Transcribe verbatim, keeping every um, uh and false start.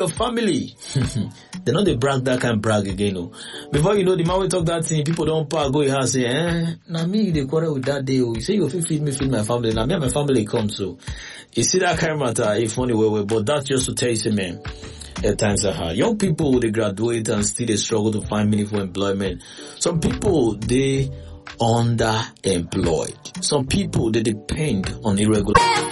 your family. They know they brag that kind of brag again. Oh. Before you know, the man will talk that thing, people don't park, go in house, say, eh, now me, they quarrel with that day. Oh. You say, you feed me, feed my family. Now me and my family come, so. You see that kind of matter, if funny way, way, but that's just to tell you, man, at times are hard. Young people, they graduate and still they struggle to find meaningful employment. Some people, they underemployed. Some people, they depend on irregular